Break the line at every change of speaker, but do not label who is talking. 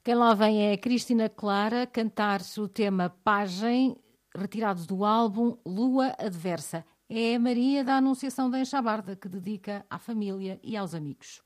Quem lá vem é a Cristina Clara cantar o tema Pagem, retirado do álbum Lua Adversa. É a Maria da Anunciação da Enxabarda, que dedica à família e aos amigos.